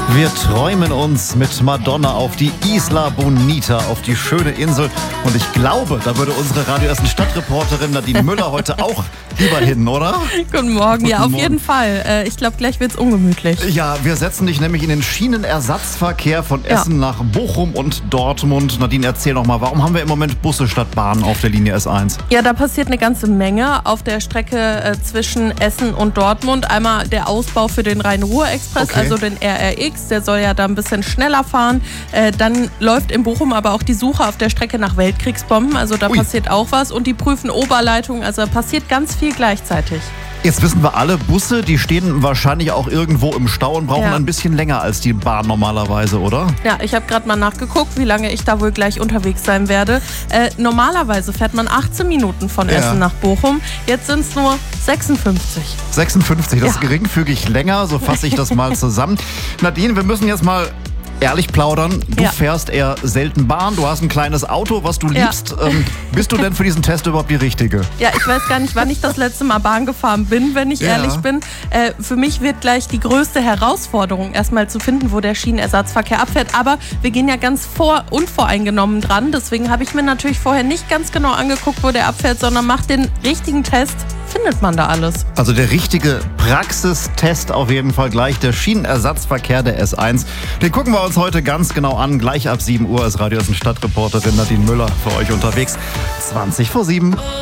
Wir träumen uns mit Madonna auf die Isla Bonita, auf die schöne Insel. Und ich glaube, da würde unsere Radio Essen Stadtreporterin Nadine Müller heute auch lieber hin, oder? Guten Morgen, ja, auf Morgen. jeden Fall. Ich glaube, gleich wird's ungemütlich. Ja, wir setzen dich nämlich in den Schienenersatzverkehr von Essen nach Bochum und Dortmund. Nadine, erzähl noch mal, warum haben wir im Moment Busse statt Bahnen auf der Linie S1? Ja, da passiert eine ganze Menge auf der Strecke zwischen Essen und Dortmund. Einmal der Ausbau für den Rhein-Ruhr-Express, Okay. also den RRX, der soll ja da ein bisschen schneller fahren. Dann läuft in Bochum aber auch die Suche auf der Strecke nach Weltkriegsbomben, also da passiert auch was. Und die prüfen Oberleitungen, also da passiert ganz viel gleichzeitig. Jetzt wissen wir alle, Busse, die stehen wahrscheinlich auch irgendwo im Stau und brauchen Ja. ein bisschen länger als die Bahn normalerweise, oder? Ja, ich habe gerade mal nachgeguckt, wie lange ich da wohl gleich unterwegs sein werde. Normalerweise fährt man 18 Minuten von Ja. Essen nach Bochum. Jetzt sind es nur 56. 56, das ist Ja. geringfügig länger, so fasse ich das mal zusammen. Nadine, wir müssen jetzt mal ehrlich plaudern. Du Ja. fährst eher selten Bahn, du hast ein kleines Auto, was du Ja. liebst. Bist du denn für diesen Test überhaupt die Richtige? Ja, ich weiß gar nicht, wann ich das letzte Mal Bahn gefahren bin, wenn ich Ja. ehrlich bin. Für mich wird gleich die größte Herausforderung, erstmal zu finden, wo der Schienenersatzverkehr abfährt. Aber wir gehen ja ganz unvoreingenommen dran. Deswegen habe ich mir natürlich vorher nicht ganz genau angeguckt, wo der abfährt, sondern macht den richtigen Test. Findet man da alles. Also der richtige Praxistest auf jeden Fall gleich, der Schienenersatzverkehr der S1. Den gucken wir uns heute ganz genau an. Gleich ab 7 Uhr ist Radio Essen Stadtreporterin Nadine Müller für euch unterwegs. 20 vor 7.